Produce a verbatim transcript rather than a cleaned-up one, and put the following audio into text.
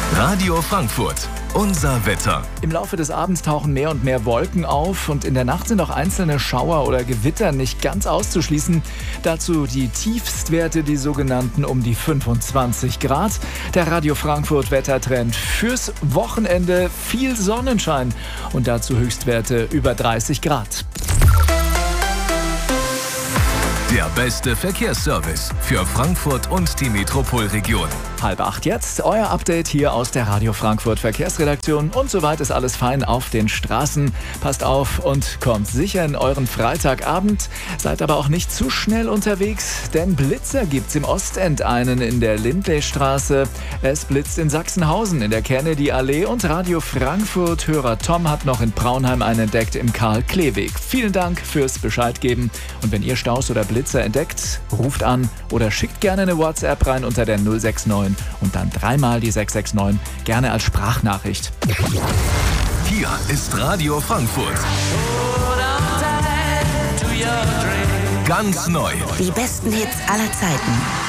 Radio Frankfurt, unser Wetter. Im Laufe des Abends tauchen mehr und mehr Wolken auf und in der Nacht sind auch einzelne Schauer oder Gewitter nicht ganz auszuschließen. Dazu die Tiefstwerte, die sogenannten um die fünfundzwanzig Grad. Der Radio Frankfurt Wettertrend fürs Wochenende: viel Sonnenschein und dazu Höchstwerte über dreißig Grad. Der beste Verkehrsservice für Frankfurt und die Metropolregion. Halb acht jetzt, euer Update hier aus der Radio Frankfurt Verkehrsredaktion. Und soweit ist alles fein auf den Straßen. Passt auf und kommt sicher in euren Freitagabend. Seid aber auch nicht zu schnell unterwegs, denn Blitzer gibt's im Ostend, einen in der Lindleystraße. Es blitzt in Sachsenhausen in der Kennedy-Allee und Radio Frankfurt-Hörer Tom hat noch in Braunheim einen entdeckt im Karl-Klee-Weg. Vielen Dank fürs Bescheid geben. Und wenn ihr Staus oder Blitzer entdeckt, ruft an oder schickt gerne eine WhatsApp rein unter der null sechs neun und dann dreimal die sechs sechs neun, gerne als Sprachnachricht. Hier ist Radio Frankfurt. Ganz neu. Die besten Hits aller Zeiten.